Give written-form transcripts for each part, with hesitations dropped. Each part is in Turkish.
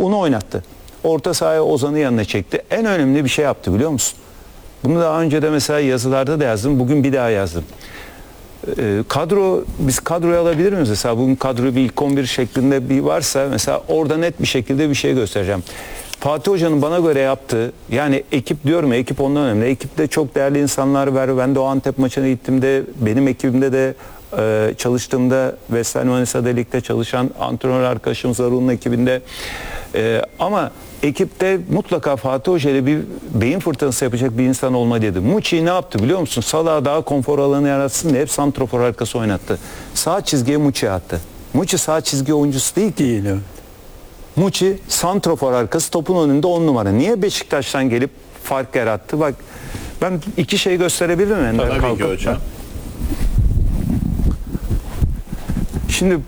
onu oynattı. Orta sahaya Ozan'ı yanına çekti. En önemli bir şey yaptı biliyor musun? Bunu daha önce de mesela yazılarda da yazdım. Bugün bir daha yazdım. Biz kadroyu alabilir miyiz? Mesela bugün kadro bir ilk 11 şeklinde bir varsa mesela orada net bir şekilde bir şey göstereceğim. Fatih Hoca'nın bana göre yaptığı, yani ekip diyorum ya, ekip ondan önemli. Ekipte çok değerli insanlar var. Ben de o Antep maçına gittiğimde, benim ekibimde de çalıştığımda Vestel Manisa'da ligde çalışan antrenör arkadaşımız var onun ekibinde. Ama ekipte mutlaka Fatih Hoca ile bir beyin fırtınası yapacak bir insan olmalıydı. Muçi ne yaptı biliyor musun? Salah'a daha konfor alanı yaratsın diye hep santrafor arkası oynattı. Sağ çizgiye Muçi attı. Muçi sağ çizgi oyuncusu değil ki. Değil, evet. Muçi santrafor arkası, topun önünde 10 numara. Niye Beşiktaş'tan gelip fark yarattı? Bak ben iki şey gösterebilir miyim? Tabii ki hocam. Şimdi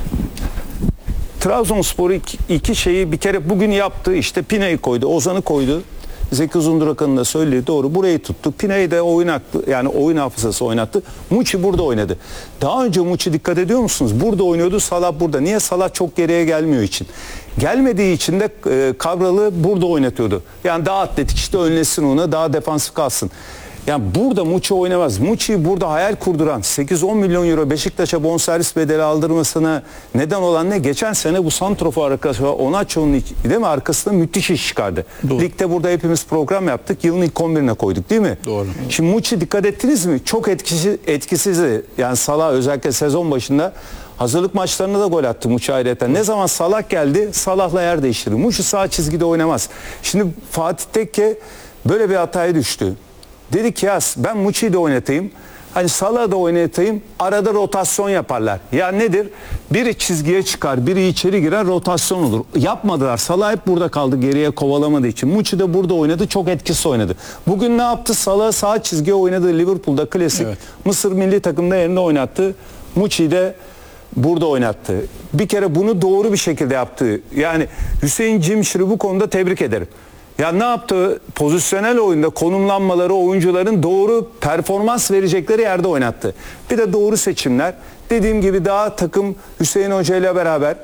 Trabzonspor iki şeyi bir kere bugün yaptı. İşte Pina'yı koydu, Ozan'ı koydu. Zeki Uzundurakan'ın da söylediği doğru. Burayı tuttu. Pina'yı da oynattı. Yani oyun hafızası oynattı. Muçi burada oynadı. Daha önce Muçi, dikkat ediyor musunuz? Burada oynuyordu. Salah burada. Niye? Salah çok geriye gelmiyor için. Gelmediği için de Kabralı burada oynatıyordu. Yani daha atletik, işte önlesin ona, daha defansif kalsın. Yani burada Muçi oynamaz. Muçi'yi burada hayal kurduran 8-10 milyon euro Beşiktaş'a bonservis bedeli aldırmasına neden olan ne? Geçen sene bu santrafor arkası Onaço'nun değil mi? Arkasında müthiş iş çıkardı. Doğru. Ligde burada hepimiz program yaptık. Yılın ilk 11'ine koyduk değil mi? Doğru. Şimdi Muçi, dikkat ettiniz mi? Çok etkisizdi. Yani Salah özellikle sezon başında hazırlık maçlarında da gol attı Muçi ayrıca. Ne zaman Salah geldi, Salah'la yer değiştirdi. Muçi sağ çizgide oynamaz. Şimdi Fatih Tekke böyle bir hataya düştü. Dedi ki ya ben Muçi'yi de oynatayım. Hani Salah'ı da oynatayım. Arada rotasyon yaparlar. Ya nedir? Biri çizgiye çıkar, biri içeri girer, rotasyon olur. Yapmadılar. Salah hep burada kaldı geriye kovalamadığı için. Muçi de burada oynadı. Çok etkisiz oynadı. Bugün ne yaptı? Salah sağ çizgiye oynadı. Liverpool'da klasik. Evet. Mısır milli takımda yerine oynattı. Muçi'yi de burada oynattı. Bir kere bunu doğru bir şekilde yaptı. Yani Hüseyin Cimşir'i bu konuda tebrik ederim. Ya ne yaptı? Pozisyonel oyunda konumlanmaları, oyuncuların doğru performans verecekleri yerde oynattı. Bir de doğru seçimler. Dediğim gibi daha takım Hüseyin Hoca ile beraber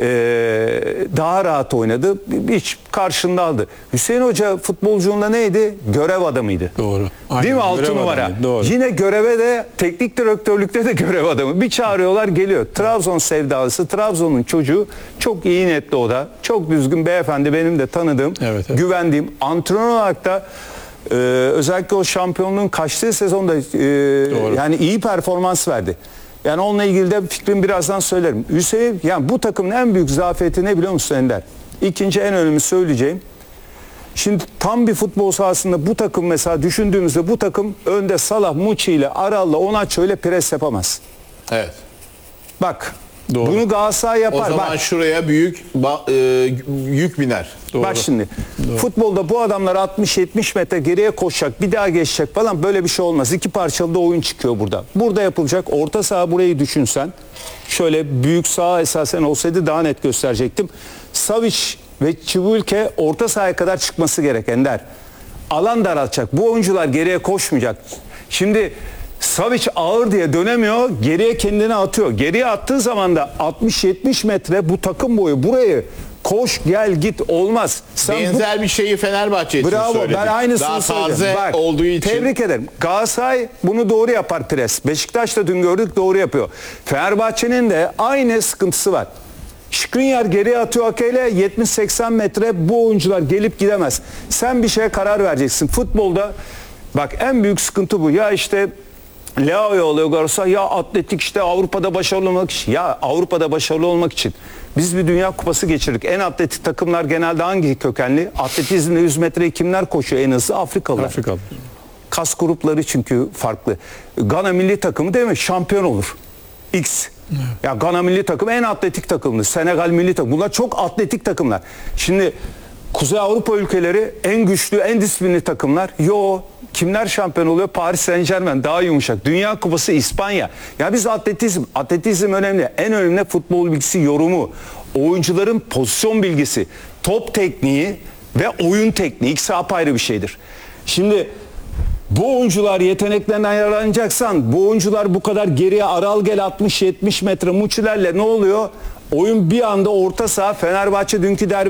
daha rahat oynadı. Hiç karşında aldı. Hüseyin Hoca futbolculuğunda neydi? Görev adamıydı. Doğru. Aynen. Değil mi? 6 numara. Doğru. Yine göreve de, teknik direktörlükte de görev adamı. Bir çağırıyorlar geliyor. Trabzon sevdalısı, Trabzon'un çocuğu, çok iyi niyetli o da. Çok düzgün beyefendi, benim de tanıdığım, evet, evet, güvendiğim. Antrenör olarak da özellikle o şampiyonluğun kaçtığı sezonda yani iyi performans verdi. Yani onunla ilgili de fikrimi birazdan söylerim. Hüseyin, yani bu takımın en büyük zafiyeti ne biliyor musun Ender? İkinci en önemli söyleyeceğim. Şimdi tam bir futbol sahasında bu takım, mesela düşündüğümüzde bu takım önde Salah, Muçi ile Aral'la Onaço ile pres yapamaz. Evet. Bak. Doğru. Bunu Galatasaray yapar. O zaman bak, şuraya büyük yük biner. Doğru. Bak şimdi. Doğru. Futbolda bu adamlar 60-70 metre geriye koşacak, bir daha geçecek falan, böyle bir şey olmaz. İki parçalı da oyun çıkıyor burada. Burada yapılacak orta saha, burayı düşünsen. Şöyle büyük saha esasen olsaydı daha net gösterecektim. Savic ve Çivulke orta sahaya kadar çıkması gereken der. Alan daraltacak. Bu oyuncular geriye koşmayacak. Şimdi Savic ağır diye dönemiyor. Geriye kendini atıyor. Geriye attığı zaman da 60-70 metre bu takım boyu, burayı koş gel git olmaz. Sen benzer bir şeyi Fenerbahçe için bravo, söyledim. ben aynısını daha söyledim. taze olduğu için. Tebrik ederim. Galatasaray bunu doğru yapar, pres. Beşiktaş da dün gördük, doğru yapıyor. Fenerbahçe'nin de aynı sıkıntısı var. Skriniar geriye atıyor Ake'yle, 70-80 metre bu oyuncular gelip gidemez. Sen bir şeye karar vereceksin. Futbolda bak en büyük sıkıntı bu. Ya işte Leao'ya oluyor Galatasaray, ya atletik, işte Avrupa'da başarılı olmak için. Ya Avrupa'da başarılı olmak için biz bir Dünya Kupası geçirdik. En atletik takımlar genelde hangi kökenli? Atletizmde 100 metreyi kimler koşuyor en hızlı? Afrikalılar. Afrikalı. Kas grupları çünkü farklı. Gana milli takımı değil mi? Şampiyon olur. X. Evet. Ya Gana milli takımı en atletik takımdı. Senegal milli takımı. Bunlar çok atletik takımlar. Şimdi Kuzey Avrupa ülkeleri en güçlü, en disiplinli takımlar. Kimler şampiyon oluyor? Paris Saint-Germain daha yumuşak. Dünya Kupası İspanya. Ya biz atletizm önemli. En önemli futbol bilgisi, yorumu. Oyuncuların pozisyon bilgisi, top tekniği ve oyun tekniği. İkisi apayrı bir şeydir. Şimdi bu oyuncular yeteneklerinden yararlanacaksan, bu oyuncular bu kadar geriye Aral gel 60-70 metre Muçilerle ne oluyor? Oyun bir anda orta saha, Fenerbahçe dünkü derbi